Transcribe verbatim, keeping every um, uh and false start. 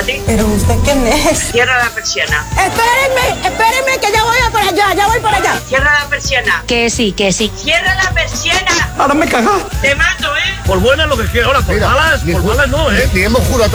¿Pero usted quién es? Cierra la persiana. Espérenme, espérenme que ya voy a por allá, ya voy por allá. Cierra la persiana. Que sí, que sí. Cierra la persiana. Ahora me cagas. Te mato, ¿eh? Por buenas lo que quiera, ahora por Mira, malas, ni por ju- malas no, ¿eh? Ni hemos jurado